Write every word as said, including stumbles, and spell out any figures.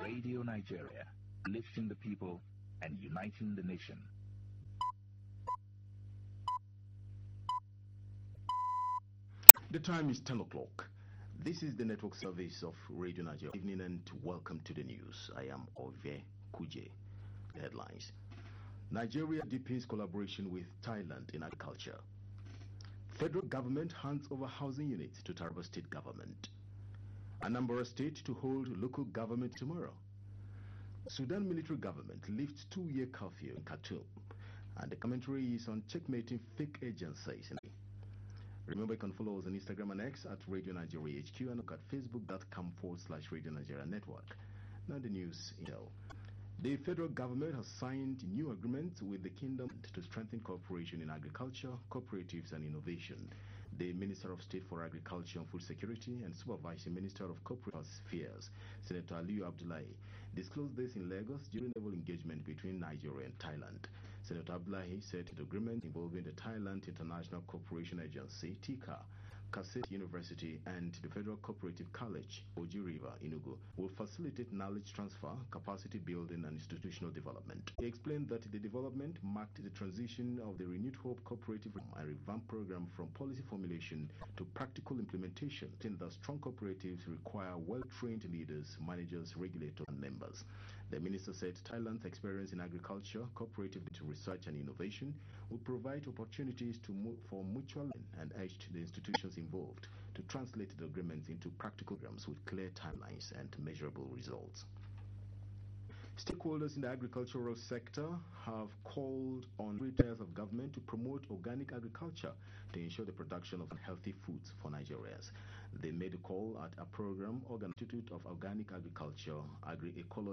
Radio Nigeria, lifting the people and uniting the nation. The time is ten o'clock. This is the network service of Radio Nigeria. Good evening and welcome to the news. I am Ove Kuje. The headlines. Nigeria deepens collaboration with Thailand in agriculture. Federal government hands over housing units to Taraba State government. Anambra State to hold local government tomorrow. Sudan military government lifts two-year curfew in Khartoum. And the commentary is on checkmating fake agencies. Remember, you can follow us on Instagram and X at Radio Nigeria H Q and look at facebook.com forward slash Radio Nigeria Network. Now the news intel. The federal government has signed new agreements with the kingdom to strengthen cooperation in agriculture, cooperatives and innovation. The Minister of State for Agriculture and Food Security and Supervising Minister of Corporate Affairs, Senator Aliyu Abdullahi, disclosed this in Lagos during the engagement between Nigeria and Thailand. Senator Abdullahi said the agreement involving the Thailand International Cooperation Agency, T I C A, Kasset University and the Federal Cooperative College, Oji River, Enugu, will facilitate knowledge transfer, capacity building and institutional development. He explained that the development marked the transition of the Renewed Hope Cooperative and Revamp program from policy formulation to practical implementation, saying that strong cooperatives require well-trained leaders, managers, regulators and members. The minister said Thailand's experience in agriculture, cooperative research and innovation will provide opportunities to move for mutual and urged the institutions involved to translate the agreements into practical programs with clear timelines and measurable results. Stakeholders in the agricultural sector have called on three tiers of government to promote organic agriculture to ensure the production of healthy foods for Nigerians. They made a call at a program organized Institute of Organic Agriculture, Agri-Ecology